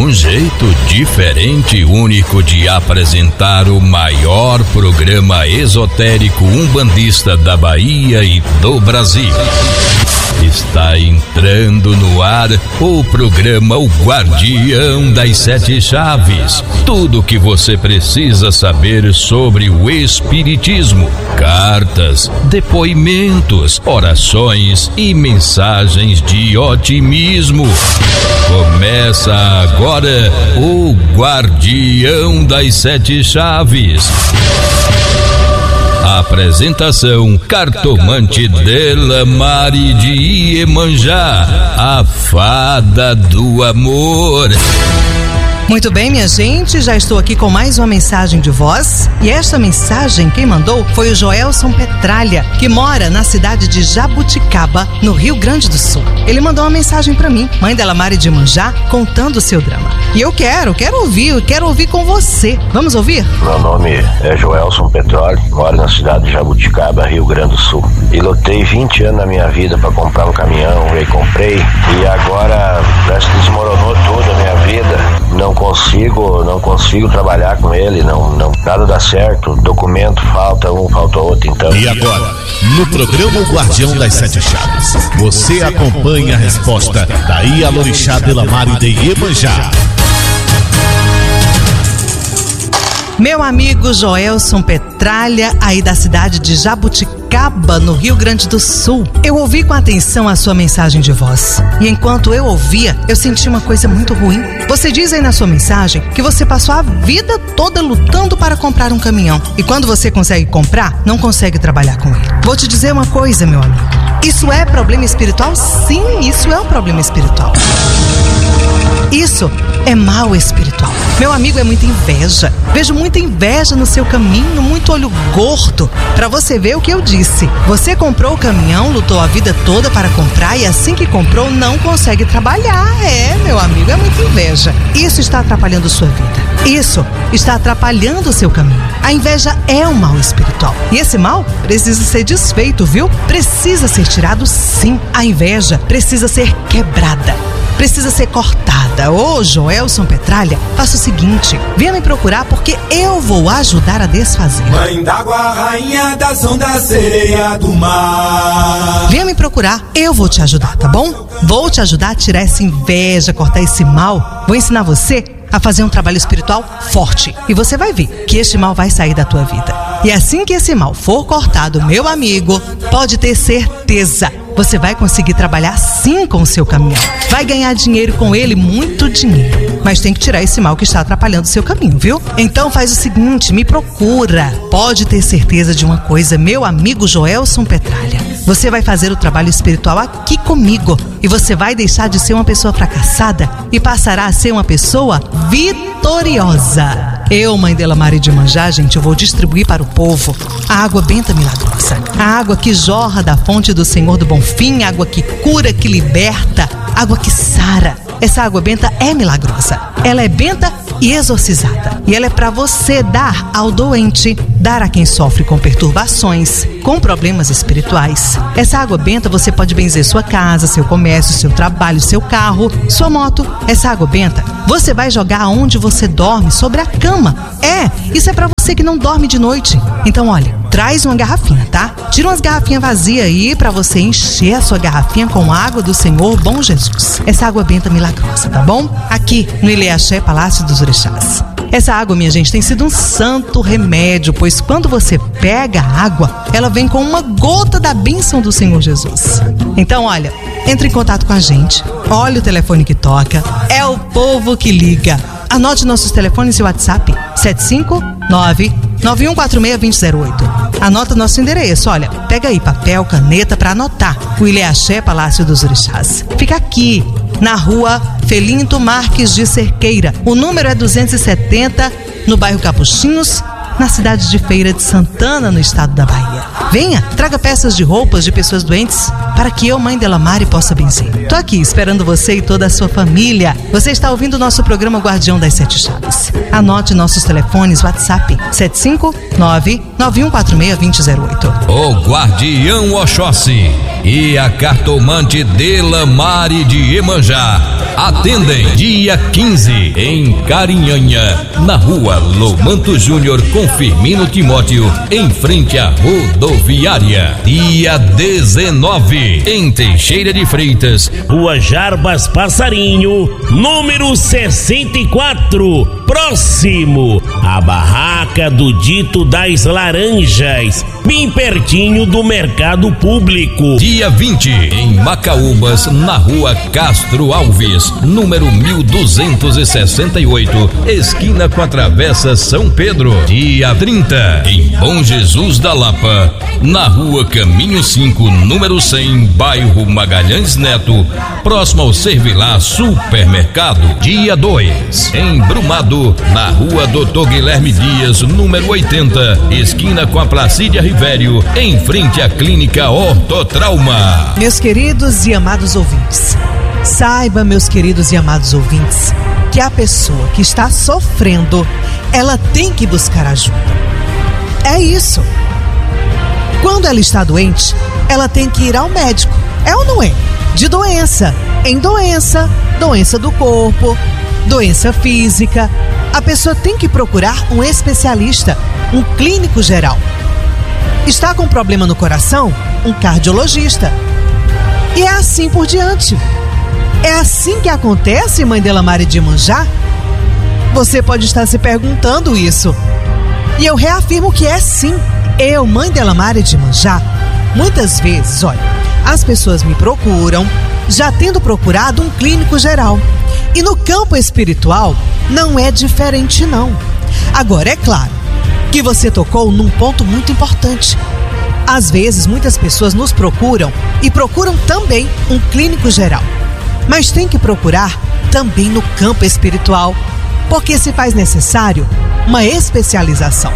um jeito diferente e único de apresentar o maior programa esotérico umbandista da Bahia e do Brasil. Está entrando no ar o programa O Guardião das Sete Chaves. Tudo o que você precisa saber sobre o espiritismo, cartas, depoimentos, orações e mensagens de otimismo. Começa agora o Guardião das Sete Chaves. Apresentação: Cartomante Delamare de Iemanjá, a fada do amor. Muito bem, minha gente, já estou aqui com mais uma mensagem de voz. E esta mensagem quem mandou foi o Joelson Petralha, que mora na cidade de Jabuticaba, no Rio Grande do Sul. Ele mandou uma mensagem para mim, mãe Delamare de Iemanjá, contando o seu drama. E eu quero ouvir com você. Vamos ouvir? Meu nome é Joelson Petralha, moro na cidade de Jabuticaba, Rio Grande do Sul. E lutei 20 anos na minha vida para comprar um caminhão, e comprei. E agora parece que desmoronou tudo a minha vida. Não consigo trabalhar com ele, nada dá certo, documento falta um, falta outro, então. E agora, no programa O Guardião das Sete Chaves, você acompanha a resposta da Ialorixá Delamare de Iemanjá. Meu amigo Joelson Petralha, aí da cidade de Jabuticaba, no Rio Grande do Sul. Eu ouvi com atenção a sua mensagem de voz. E enquanto eu ouvia, eu senti uma coisa muito ruim. Você diz aí na sua mensagem que você passou a vida toda lutando para comprar um caminhão. E quando você consegue comprar, não consegue trabalhar com ele. Vou te dizer uma coisa, meu amigo. Isso é problema espiritual? Sim, isso é um problema espiritual. Isso é mal espiritual. Meu amigo, é muita inveja. Vejo muita inveja no seu caminho, muito olho gordo. Pra você ver o que eu disse. Você comprou o caminhão, lutou a vida toda para comprar e assim que comprou não consegue trabalhar. É, meu amigo, é muita inveja. Isso está atrapalhando sua vida. Isso está atrapalhando o seu caminho. A inveja é um mal espiritual. E esse mal precisa ser desfeito, viu? Precisa ser tirado, sim. A inveja precisa ser quebrada. Precisa ser cortada. Ô, Joelson Petralha, faça o seguinte: venha me procurar porque eu vou ajudar a desfazer. Mãe d'água, rainha das ondas, sereia do mar. Venha me procurar, eu vou te ajudar, tá bom? Vou te ajudar a tirar essa inveja, cortar esse mal. Vou ensinar você a fazer um trabalho espiritual forte. E você vai ver que este mal vai sair da tua vida. E assim que esse mal for cortado, meu amigo, pode ter certeza, você vai conseguir trabalhar sim com o seu caminhão. Vai ganhar dinheiro com ele, muito dinheiro. Mas tem que tirar esse mal que está atrapalhando o seu caminho, viu? Então faz o seguinte, me procura. Pode ter certeza de uma coisa, meu amigo Joelson Petralha. Você vai fazer o trabalho espiritual aqui comigo. E você vai deixar de ser uma pessoa fracassada e passará a ser uma pessoa vitoriosa. Eu, mãe Delamare de Iemanjá, gente, eu vou distribuir para o povo a água benta milagrosa. A água que jorra da fonte do Senhor do Bonfim, água que cura, que liberta, água que sara. Essa água benta é milagrosa. Ela é benta e exorcizada. E ela é para você dar ao doente, dar a quem sofre com perturbações, com problemas espirituais. Essa água benta você pode benzer sua casa, seu comércio, seu trabalho, seu carro, sua moto. Essa água benta você vai jogar onde você dorme, sobre a cama. Isso é para você que não dorme de noite. Então, olha, traz uma garrafinha, tá? Tira umas garrafinhas vazias aí pra você encher a sua garrafinha com água do Senhor Bom Jesus. Essa água benta milagrosa, tá bom? Aqui no Ileaxé, Palácio dos Orixás. Essa água, minha gente, tem sido um santo remédio, pois quando você pega a água, ela vem com uma gota da bênção do Senhor Jesus. Então, olha, entre em contato com a gente. Olha o telefone que toca. É o povo que liga. Anote nossos telefones e WhatsApp: 759-9146-2008. Anota nosso endereço, olha, pega aí papel, caneta para anotar. O Ileaxé, Palácio dos Orixás. Fica aqui, na rua Felinto Marques de Cerqueira. O número é 270, no bairro Capuchinhos, na cidade de Feira de Santana, no estado da Bahia. Venha, traga peças de roupas de pessoas doentes para que eu, Mãe Delamare, possa benzer. Tô aqui esperando você e toda a sua família. Você está ouvindo o nosso programa Guardião das Sete Chaves. Anote nossos telefones, WhatsApp 759-9146-2008. O Guardião Oxóssi e a cartomante Delamare de Iemanjá atendem dia 15 em Carinhanha, na rua Lomanto Júnior com Firmino Timóteo, em frente à rodoviária. Dia 19 em Teixeira de Freitas, Rua Jarbas Passarinho, número 64, próximo à barraca do Dito das Laranjas, bem pertinho do Mercado Público. Dia 20 em Macaúbas, na rua Castro Alves, número 1268, esquina com a Travessa São Pedro. Dia 30 em Bom Jesus da Lapa, na rua Caminho 5, número 100, bairro Magalhães Neto, próximo ao Servilar Supermercado. Dia 2 em Brumado, na rua Doutor Guilherme Dias, número 80, esquina com a Placídia Rivério, em frente à Clínica Ortotrauma. Meus queridos e amados ouvintes, saiba, meus queridos e amados ouvintes, que a pessoa que está sofrendo, ela tem que buscar ajuda. É isso. Quando ela está doente, ela tem que ir ao médico. É ou não é? De doença em doença, doença do corpo, doença física. A pessoa tem que procurar um especialista, um clínico geral. Está com problema no coração? Um cardiologista. E é assim por diante. É assim que acontece, Mãe Delamare de Iemanjá? Você pode estar se perguntando isso. E eu reafirmo que é sim. Eu, Mãe Delamare de Iemanjá, muitas vezes, olha, as pessoas me procuram, já tendo procurado um clínico geral. E no campo espiritual, não é diferente não. Agora, é claro que você tocou num ponto muito importante. Às vezes, muitas pessoas nos procuram e procuram também um clínico geral. Mas tem que procurar também no campo espiritual, porque se faz necessário uma especialização.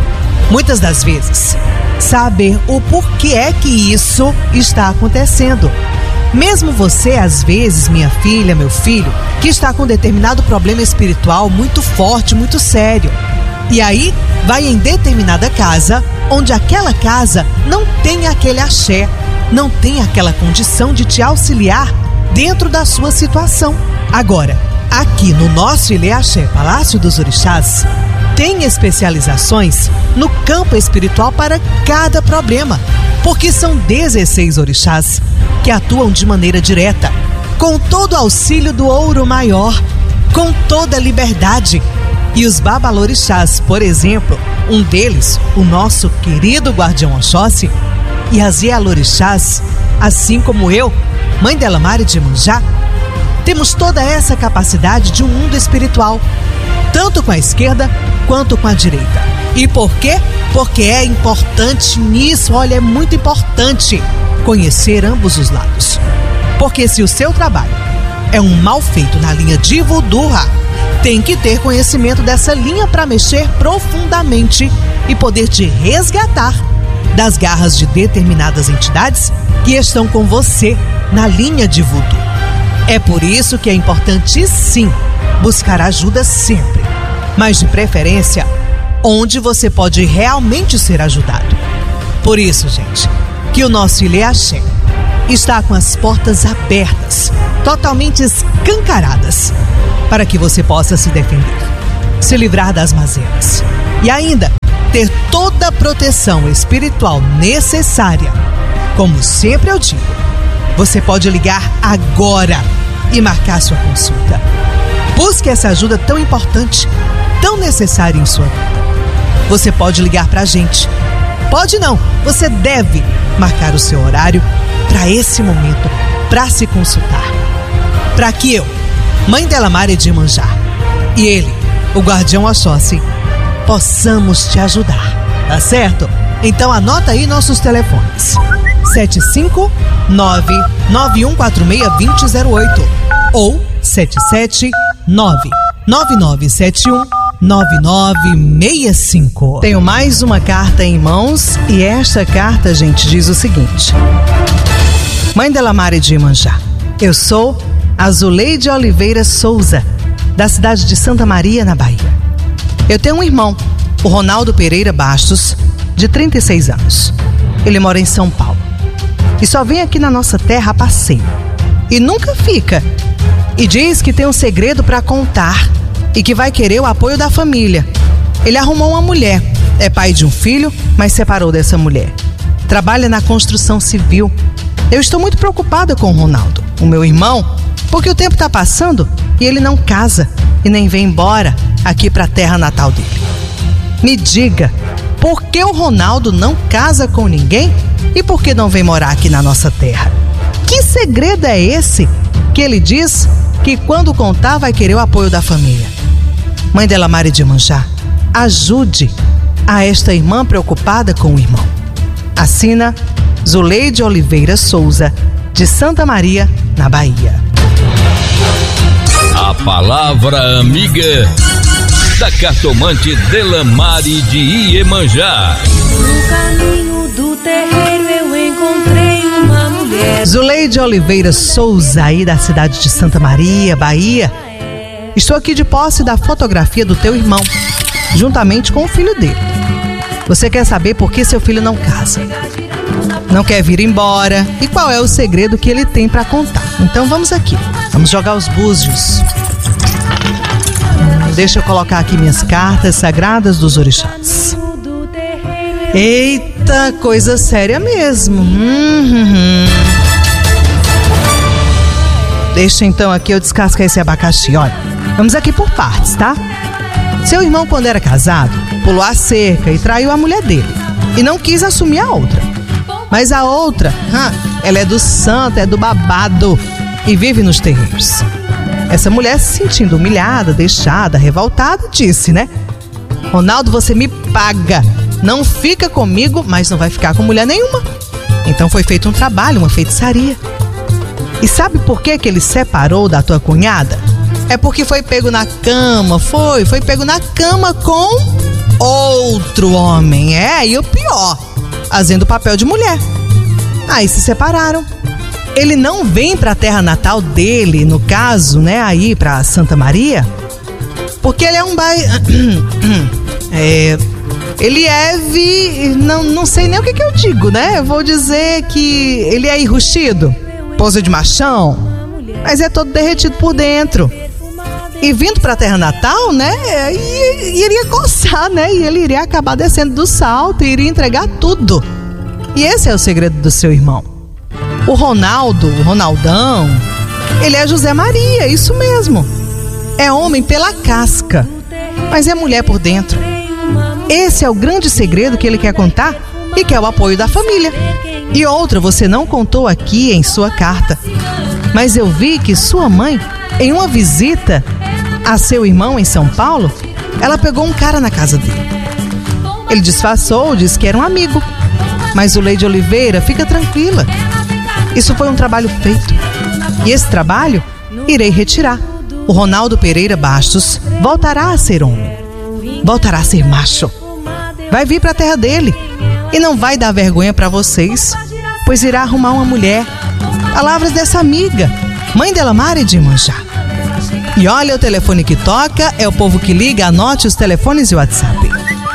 Muitas das vezes, saber o porquê é que isso está acontecendo. Mesmo você, às vezes, minha filha, meu filho, que está com determinado problema espiritual muito forte, muito sério. E aí, vai em determinada casa, onde aquela casa não tem aquele axé, não tem aquela condição de te auxiliar dentro da sua situação. Agora, aqui no nosso Ilê Axé Palácio dos Orixás, tem especializações no campo espiritual para cada problema, porque são 16 orixás que atuam de maneira direta, com todo o auxílio do ouro maior, com toda a liberdade. E os babalorixás, por exemplo, um deles, o nosso querido Guardião Oxóssi, e as Ialorixás, assim como eu, Mãe Delamare de Iemanjá, temos toda essa capacidade de um mundo espiritual, tanto com a esquerda quanto com a direita. E por quê? Porque é importante nisso, olha, é muito importante conhecer ambos os lados. Porque se o seu trabalho é um mal feito na linha de voodoo, tem que ter conhecimento dessa linha para mexer profundamente e poder te resgatar das garras de determinadas entidades que estão com você na linha de voodoo. É por isso que é importante, sim, buscar ajuda sempre, mas de preferência onde você pode realmente ser ajudado. Por isso, gente, que o nosso Ilê Axé está com as portas abertas, totalmente escancaradas, para que você possa se defender, se livrar das mazelas e ainda ter toda a proteção espiritual necessária. Como sempre eu digo, você pode ligar agora e marcar sua consulta. Busque essa ajuda tão importante, tão necessária em sua vida. Você pode ligar pra gente. Pode não, você deve marcar o seu horário para esse momento, para se consultar. Para que eu, Mãe Delamare de Iemanjá, e ele, o Guardião Oxóssi, possamos te ajudar, tá certo? Então anota aí nossos telefones: 759-9146-2008 ou 779-9971-2008. 9965. Tenho mais uma carta em mãos e esta carta, gente, diz o seguinte: Mãe Delamare de Iemanjá, eu sou a Zuleide Oliveira Souza, da cidade de Santa Maria, na Bahia. Eu tenho um irmão, o Ronaldo Pereira Bastos, de 36 anos. Ele mora em São Paulo e só vem aqui na nossa terra a passeio e nunca fica. E diz que tem um segredo para contar e que vai querer o apoio da família. Ele arrumou uma mulher, é pai de um filho, mas separou dessa mulher. Trabalha na construção civil. Eu estou muito preocupada com o Ronaldo, o meu irmão, porque o tempo está passando e ele não casa e nem vem embora aqui para a terra natal dele. Me diga, por que o Ronaldo não casa com ninguém e por que não vem morar aqui na nossa terra? Que segredo é esse que ele diz que quando contar vai querer o apoio da família? Mãe Delamare de Iemanjá, ajude a esta irmã preocupada com o irmão. Assina Zuleide Oliveira Souza, de Santa Maria, na Bahia. A palavra amiga da cartomante Delamare de Iemanjá. No caminho do terreiro eu encontrei uma mulher. Zuleide Oliveira Souza, aí da cidade de Santa Maria, Bahia. Estou aqui de posse da fotografia do teu irmão, juntamente com o filho dele. Você quer saber por que seu filho não casa? Não quer vir embora? E qual é o segredo que ele tem para contar? Então vamos aqui, vamos jogar os búzios. Deixa eu colocar aqui minhas cartas sagradas dos orixás. Eita, coisa séria mesmo. Deixa então aqui eu descascar esse abacaxi, olha. Vamos aqui por partes, tá? Seu irmão, quando era casado, pulou a cerca e traiu a mulher dele. E não quis assumir a outra. Mas a outra, ela é do santo, é do babado e vive nos terreiros. Essa mulher, se sentindo humilhada, deixada, revoltada, disse, né? Ronaldo, você me paga. Não fica comigo, mas não vai ficar com mulher nenhuma. Então foi feito um trabalho, uma feitiçaria. E sabe por que ele separou da tua cunhada? É porque foi pego na cama, foi pego na cama com outro homem. E o pior, fazendo o papel de mulher. Aí se separaram. Ele não vem pra terra natal dele, no caso, né, aí pra Santa Maria, porque ele é um ele é não sei nem o que eu digo, né? Eu vou dizer que ele é enrustido, pose de machão, mas é todo derretido por dentro. E vindo pra terra natal, né, iria coçar, né? E ele iria acabar descendo do salto e iria entregar tudo. E esse é o segredo do seu irmão. O Ronaldão, ele é José Maria, isso mesmo. É homem pela casca, mas é mulher por dentro. Esse é o grande segredo que ele quer contar e quer o apoio da família. E outra, você não contou aqui em sua carta, mas eu vi que sua mãe, em uma visita a seu irmão em São Paulo, ela pegou um cara na casa dele. Ele disfarçou, disse que era um amigo. Mas Zuleide Oliveira, fica tranquila. Isso foi um trabalho feito. E esse trabalho irei retirar. O Ronaldo Pereira Bastos voltará a ser homem. Voltará a ser macho. Vai vir para a terra dele. E não vai dar vergonha para vocês, pois irá arrumar uma mulher. Palavras dessa amiga, Mãe Delamare de Iemanjá. E olha, o telefone que toca é o povo que liga. Anote os telefones e o WhatsApp.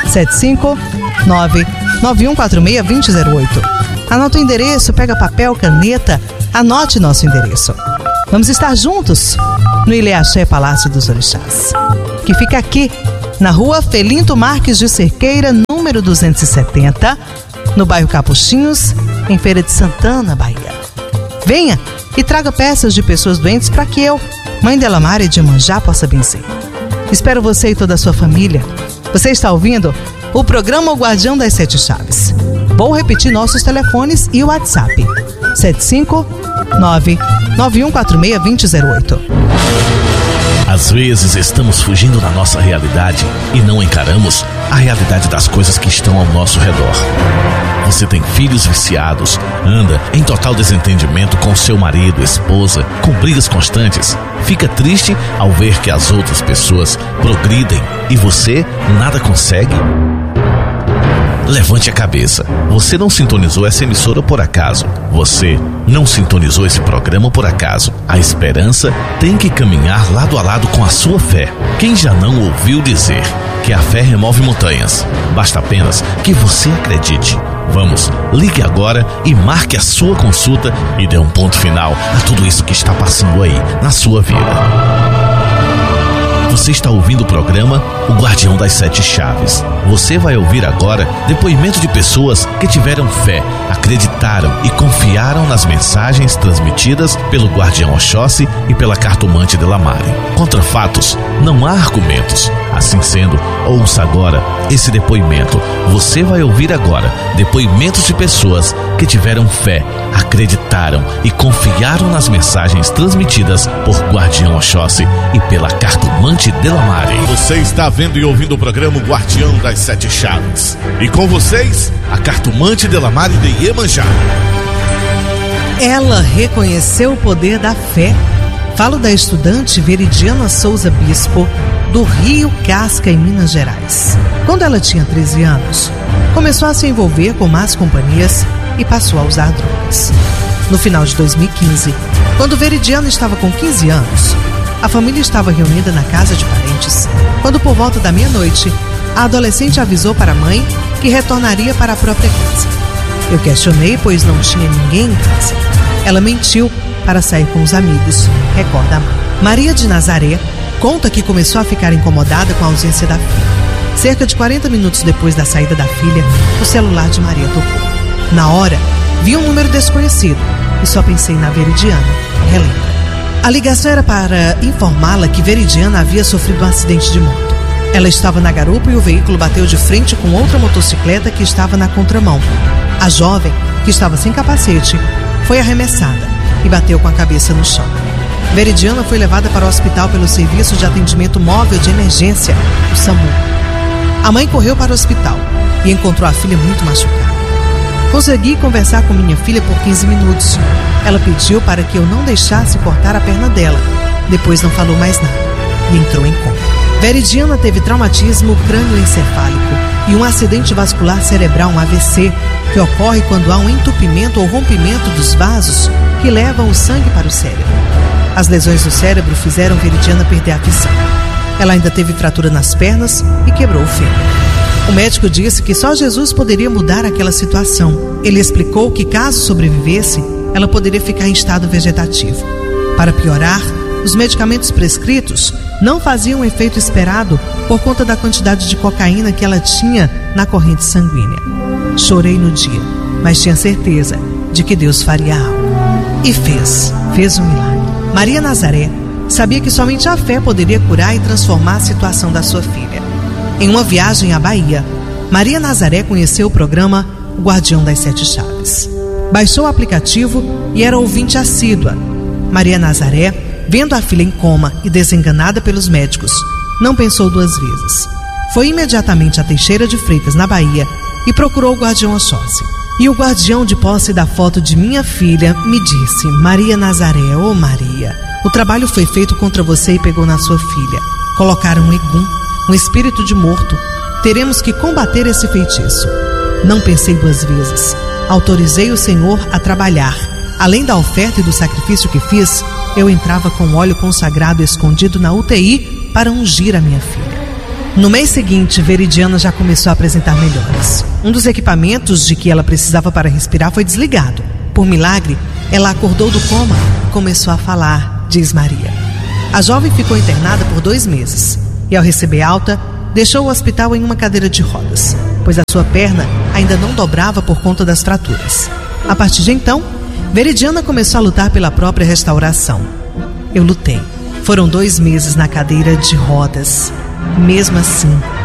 759-9146-2008. Anota o endereço, pega papel, caneta, anote nosso endereço. Vamos estar juntos no Ileaxé Palácio dos Orixás, que fica aqui na rua Felinto Marques de Cerqueira, número 270, no bairro Capuchinhos, em Feira de Santana, Bahia. Venha e traga peças de pessoas doentes para que eu, Mãe Delamare de Iemanjá, possa benzer. Espero você e toda a sua família. Você está ouvindo o programa O Guardião das Sete Chaves. Vou repetir nossos telefones e o WhatsApp. 759-9146-2008. Às vezes estamos fugindo da nossa realidade e não encaramos a realidade das coisas que estão ao nosso redor. Você tem filhos viciados, anda em total desentendimento com seu marido, esposa, com brigas constantes. Fica triste ao ver que as outras pessoas progridem e você nada consegue? Levante a cabeça. Você não sintonizou essa emissora por acaso. Você não sintonizou esse programa por acaso. A esperança tem que caminhar lado a lado com a sua fé. Quem já não ouviu dizer que a fé remove montanhas? Basta apenas que você acredite. Vamos, ligue agora e marque a sua consulta e dê um ponto final a tudo isso que está passando aí na sua vida. Você está ouvindo o programa O Guardião das Sete Chaves. Você vai ouvir agora depoimento de pessoas que tiveram fé, acreditaram e confiaram nas mensagens transmitidas pelo Guardião Oxóssi e pela cartomante Delamare. Contra fatos, não há argumentos. Assim sendo, ouça agora esse depoimento. Você vai ouvir agora depoimentos de pessoas que tiveram fé, acreditaram e confiaram nas mensagens transmitidas por Guardião Oxóssi e pela cartomante Delamare. Você está vendo e ouvindo o programa Guardião das Sete Chaves. E com vocês, a cartomante Delamare de Iemanjá. Ela reconheceu o poder da fé. Falo da estudante Veridiana Souza Bispo, do Rio Casca, em Minas Gerais. Quando ela tinha 13 anos, começou a se envolver com más companhias e passou a usar drogas. No final de 2015, quando Veridiana estava com 15 anos, a família estava reunida na casa de parentes, quando por volta da meia-noite, a adolescente avisou para a mãe que retornaria para a própria casa. Eu questionei, pois não tinha ninguém em casa. Ela mentiu para sair com os amigos, recorda a mãe. Maria de Nazaré conta que começou a ficar incomodada com a ausência da filha. Cerca de 40 minutos depois da saída da filha, o celular de Maria tocou. Na hora, vi um número desconhecido e só pensei na Veridiana, relembra. A ligação era para informá-la que Veridiana havia sofrido um acidente de moto. Ela estava na garupa e o veículo bateu de frente com outra motocicleta que estava na contramão. A jovem, que estava sem capacete, foi arremessada e bateu com a cabeça no chão. Veridiana foi levada para o hospital pelo Serviço de Atendimento Móvel de Emergência, o SAMU. A mãe correu para o hospital e encontrou a filha muito machucada. Consegui conversar com minha filha por 15 minutos. Ela pediu para que eu não deixasse cortar a perna dela. Depois não falou mais nada e entrou em coma. Veridiana teve traumatismo crânioencefálico e um acidente vascular cerebral, um AVC, que ocorre quando há um entupimento ou rompimento dos vasos que levam o sangue para o cérebro. As lesões no cérebro fizeram Veridiana perder a visão. Ela ainda teve fratura nas pernas e quebrou o fêmur. O médico disse que só Jesus poderia mudar aquela situação. Ele explicou que, caso sobrevivesse, ela poderia ficar em estado vegetativo. Para piorar, os medicamentos prescritos não faziam o efeito esperado por conta da quantidade de cocaína que ela tinha na corrente sanguínea. Chorei no dia, mas tinha certeza de que Deus faria algo. E fez um milagre. Maria Nazaré sabia que somente a fé poderia curar e transformar a situação da sua filha. Em uma viagem à Bahia, Maria Nazaré conheceu o programa O Guardião das Sete Chaves. Baixou o aplicativo e era ouvinte assídua. Maria Nazaré, vendo a filha em coma e desenganada pelos médicos, não pensou duas vezes. Foi imediatamente a Teixeira de Freitas, na Bahia, e procurou o Guardião Oxóssi. E o guardião, de posse da foto de minha filha, me disse: Maria Nazaré, ô Maria, o trabalho foi feito contra você e pegou na sua filha. Colocaram um egum, um espírito de morto. Teremos que combater esse feitiço. Não pensei duas vezes. Autorizei o Senhor a trabalhar. Além da oferta e do sacrifício que fiz, eu entrava com óleo consagrado escondido na UTI para ungir a minha filha. No mês seguinte, Veridiana já começou a apresentar melhoras. Um dos equipamentos de que ela precisava para respirar foi desligado. Por milagre, ela acordou do coma e começou a falar, diz Maria. A jovem ficou internada por 2 meses e, ao receber alta, deixou o hospital em uma cadeira de rodas, pois a sua perna ainda não dobrava por conta das fraturas. A partir de então, Veridiana começou a lutar pela própria restauração. Eu lutei. Foram 2 meses na cadeira de rodas. Mesmo assim,